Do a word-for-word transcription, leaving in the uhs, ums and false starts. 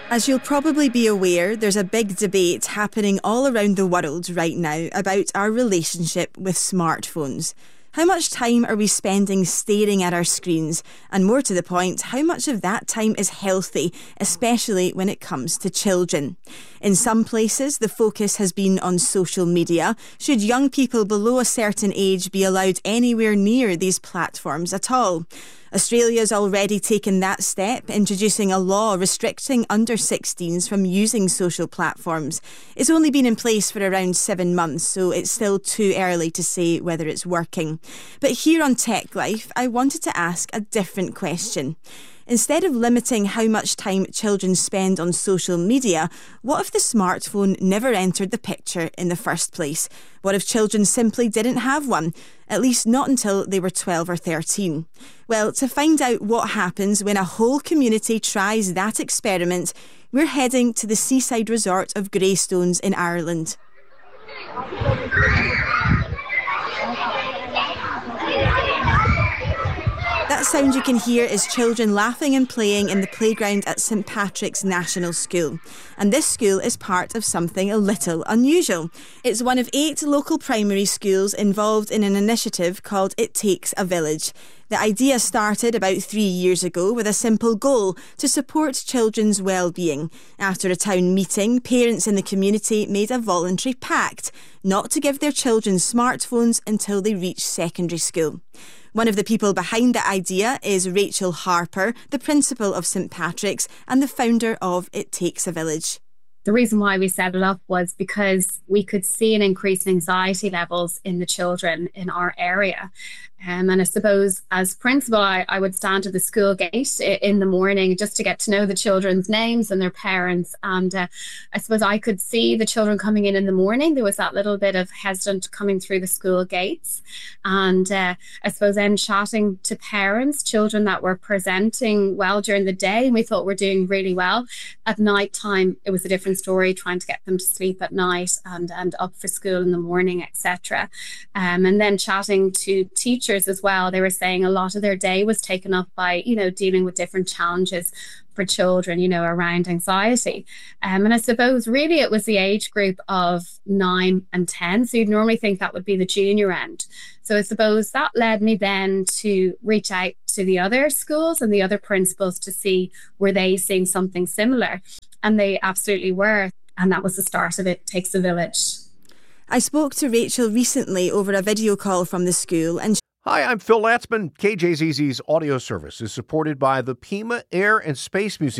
As you'll probably be aware, there's a big debate happening all around the world right now about our relationship with smartphones. How much time are we spending staring at our screens? And more to the point, how much of that time is healthy, especially when it comes to children? In some places, the focus has been on social media. Should young people below a certain age be allowed anywhere near these platforms at all? Australia's already taken that step, introducing a law restricting under sixteens from using social platforms. It's only been in place for around seven months, so it's still too early to say whether it's working. But here on Tech Life, I wanted to ask a different question. Instead of limiting how much time children spend on social media, what if the smartphone never entered the picture in the first place? What if children simply didn't have one? At least not until they were twelve or thirteen. Well, to find out what happens when a whole community tries that experiment, we're heading to the seaside resort of Greystones in Ireland. That sound you can hear is children laughing and playing in the playground at St Patrick's National School. And this school is part of something a little unusual. It's one of eight local primary schools involved in an initiative called It Takes a Village. The idea started about three years ago with a simple goal: to support children's well-being. After a town meeting, parents in the community made a voluntary pact not to give their children smartphones until they reach secondary school. One of the people behind the idea is Rachel Harper, the principal of St Patrick's and the founder of It Takes a Village. The reason why we set it up was because we could see an increase in anxiety levels in the children in our area. Um, and I suppose as principal, I, I would stand at the school gate in the morning just to get to know the children's names and their parents. And uh, I suppose I could see the children coming in in the morning. There was that little bit of hesitant coming through the school gates. And uh, I suppose then chatting to parents, children that were presenting well during the day, and we thought we're doing really well. At night time, it was a different story, trying to get them to sleep at night and, and up for school in the morning, et cetera. Um, and then chatting to teachers as well, they were saying a lot of their day was taken up by, you know, dealing with different challenges for children, you know, around anxiety. Um, and I suppose really it was the age group of nine and ten. So you'd normally think that would be the junior end. So I suppose that led me then to reach out to the other schools and the other principals to see were they seeing something similar. And they absolutely were. And that was the start of It Takes a Village. I spoke to Rachel recently over a video call from the school, and Hi, I'm Phil Latzman. K J Z Z's audio service is supported by the Pima Air and Space Museum.